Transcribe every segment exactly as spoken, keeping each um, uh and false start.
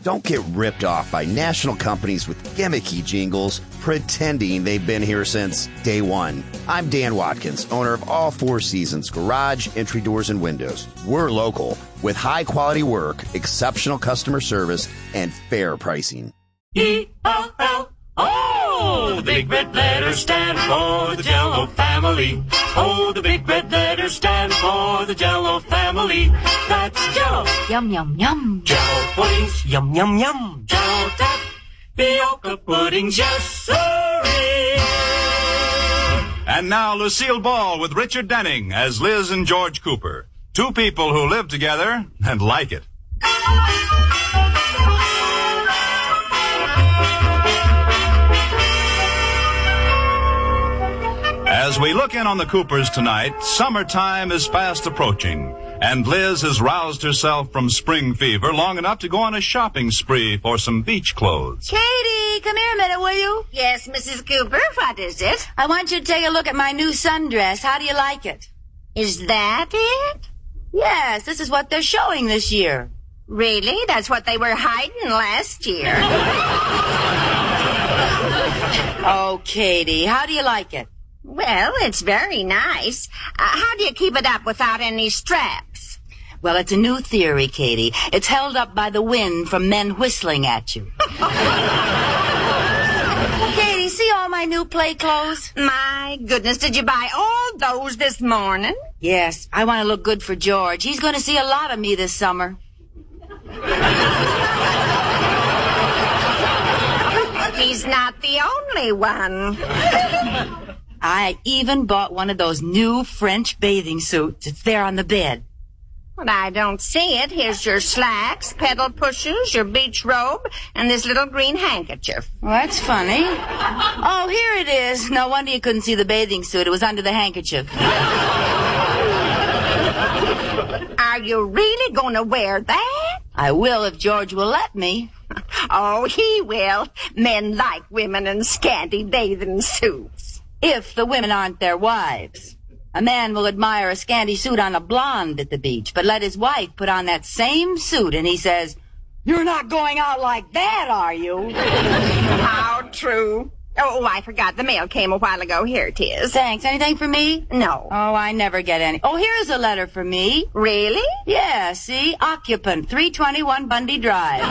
Don't get ripped off by national companies with gimmicky jingles pretending they've been here since day one. I'm Dan Watkins, owner of All Four Seasons Garage, Entry Doors, and Windows. We're local with high-quality work, exceptional customer service, and fair pricing. E L L O, the big red letters stand for the Jell-O family. Oh, the big red letters stand for the Jell-O family. That's Jell-O. Yum, yum, yum. Jell-O puddings. Yum, yum, yum. Jell-O tapioca puddings, yes, sirree. And now Lucille Ball with Richard Denning as Liz and George Cooper. Two people who live together and like it. As we look in on the Coopers tonight, summertime is fast approaching, and Liz has roused herself from spring fever long enough to go on a shopping spree for some beach clothes. Katie, come here a minute, will you? Yes, Missus Cooper, what is it? I want you to take a look at my new sundress. How do you like it? Is that it? Yes, this is what they're showing this year. Really? That's what they were hiding last year. Oh, Katie, how do you like it? Well, it's very nice. Uh, how do you keep it up without any straps? Well, it's a new theory, Katie. It's held up by the wind from men whistling at you. Katie, see all my new play clothes? My goodness, did you buy all those this morning? Yes, I want to look good for George. He's going to see a lot of me this summer. He's not the only one. I even bought one of those new French bathing suits. It's there on the bed. Well, I don't see it. Here's your slacks, pedal pushers, your beach robe, and this little green handkerchief. Well, that's funny. Oh, here it is. No wonder you couldn't see the bathing suit. It was under the handkerchief. Are you really going to wear that? I will if George will let me. Oh, he will. Men like women in scanty bathing suits. If the women aren't their wives. A man will admire a scanty suit on a blonde at the beach, but let his wife put on that same suit and he says, "You're not going out like that, are you?" How true. Oh, I forgot. The mail came a while ago. Here it is. Thanks. Anything for me? No. Oh, I never get any. Oh, here's a letter for me. Really? Yeah, see? Occupant, three twenty-one Bundy Drive.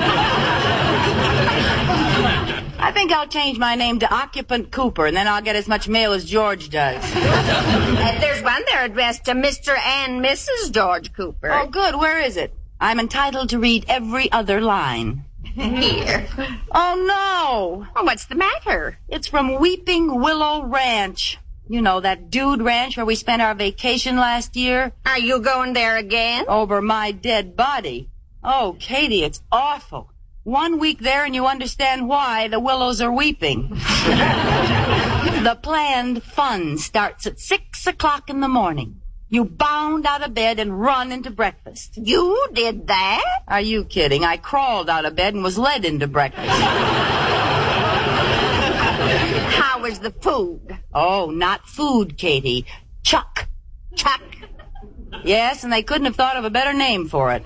I think I'll change my name to Occupant Cooper, and then I'll get as much mail as George does. Uh, there's one there addressed to Mister and Missus George Cooper. Oh, good. Where is it? I'm entitled to read every other line. Here. Oh, no. Well, what's the matter? It's from Weeping Willow Ranch. You know, that dude ranch where we spent our vacation last year? Are you going there again? Over my dead body. Oh, Katie, it's awful. One week there and you understand why the willows are weeping. The planned fun starts at six o'clock in the morning. You bound out of bed and run into breakfast. You did that? Are you kidding? I crawled out of bed and was led into breakfast. How was the food? Oh, not food, Katie. Chuck. Chuck. Yes, and they couldn't have thought of a better name for it.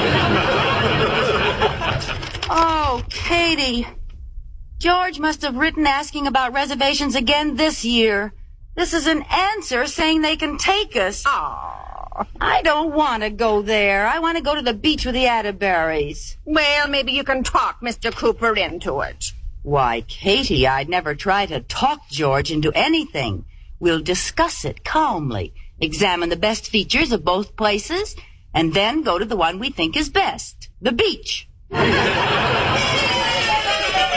Oh, Katie. George must have written asking about reservations again this year. This is an answer saying they can take us. Oh, I don't want to go there. I want to go to the beach with the Atterberries. Well, maybe you can talk Mister Cooper into it. Why, Katie, I'd never try to talk George into anything. We'll discuss it calmly, examine the best features of both places, and then go to the one we think is best, the beach.